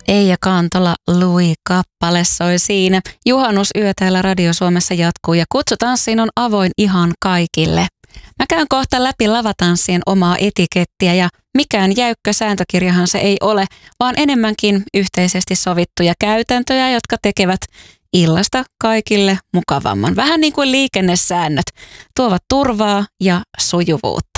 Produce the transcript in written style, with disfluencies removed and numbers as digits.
Eija Kantola, Lui-kappale soi siinä. Juhannusyö täällä Radio Suomessa jatkuu ja Kutsutanssiin on avoin ihan kaikille. Mä käyn kohta läpi lavatanssien omaa etikettiä ja mikään jäykkä sääntökirjahan se ei ole, vaan enemmänkin yhteisesti sovittuja käytäntöjä, jotka tekevät illasta kaikille mukavamman. Vähän niin kuin liikennesäännöt, tuovat turvaa ja sujuvuutta.